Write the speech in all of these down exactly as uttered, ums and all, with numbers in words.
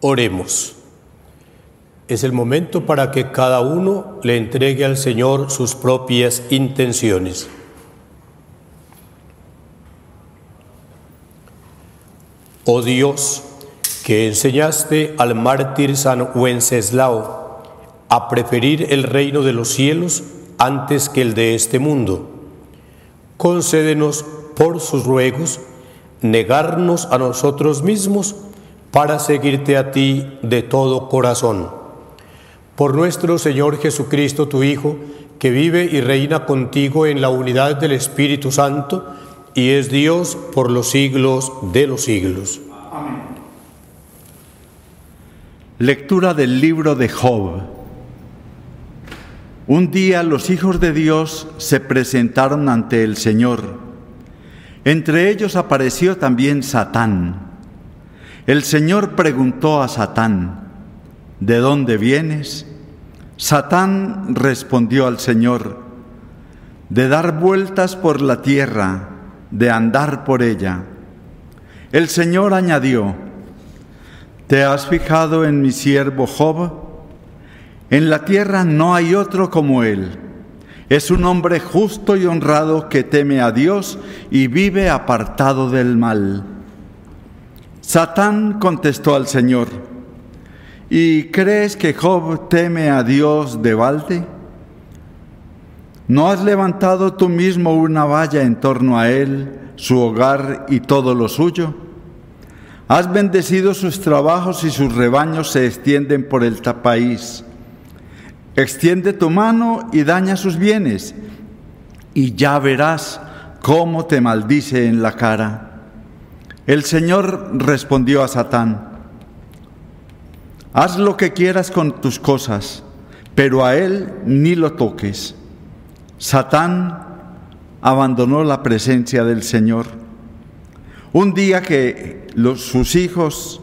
Oremos. Es el momento para que cada uno le entregue al Señor sus propias intenciones. Oh Dios, que enseñaste al mártir San Wenceslao a preferir el reino de los cielos antes que el de este mundo, concédenos por sus ruegos negarnos a nosotros mismos para seguirte a ti de todo corazón. Por nuestro Señor Jesucristo, tu Hijo, que vive y reina contigo en la unidad del Espíritu Santo, y es Dios por los siglos de los siglos. Amén. Lectura del libro de Job. Un día los hijos de Dios se presentaron ante el Señor. Entre ellos apareció también Satán. El Señor preguntó a Satán: ¿de dónde vienes? Satán respondió al Señor: de dar vueltas por la tierra, de andar por ella. El Señor añadió: ¿te has fijado en mi siervo Job? En la tierra no hay otro como él. Es un hombre justo y honrado que teme a Dios y vive apartado del mal. Satán contestó al Señor: ¿y crees que Job teme a Dios de balde? ¿No has levantado tú mismo una valla en torno a él, su hogar y todo lo suyo? Has bendecido sus trabajos y sus rebaños se extienden por el país. Extiende tu mano y daña sus bienes, y ya verás cómo te maldice en la cara. El Señor respondió a Satán: haz lo que quieras con tus cosas, pero a él ni lo toques. Satán abandonó la presencia del Señor. Un día que los, sus hijos,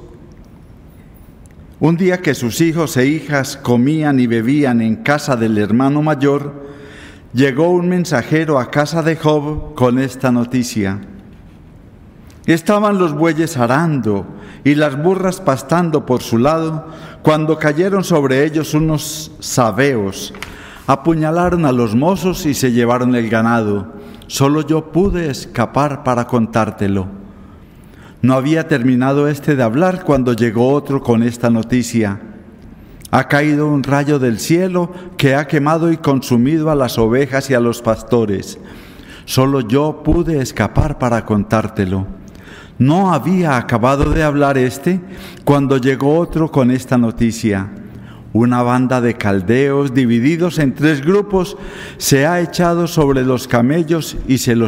un día que sus hijos e hijas comían y bebían en casa del hermano mayor, llegó un mensajero a casa de Job con esta noticia: estaban los bueyes arando y las burras pastando por su lado, cuando cayeron sobre ellos unos sabeos, apuñalaron a los mozos y se llevaron el ganado. Solo yo pude escapar para contártelo. No había terminado este de hablar cuando llegó otro con esta noticia: ha caído un rayo del cielo que ha quemado y consumido a las ovejas y a los pastores. Solo yo pude escapar para contártelo. No había acabado de hablar este cuando llegó otro con esta noticia: una banda de caldeos divididos en tres grupos se ha echado sobre los camellos y se los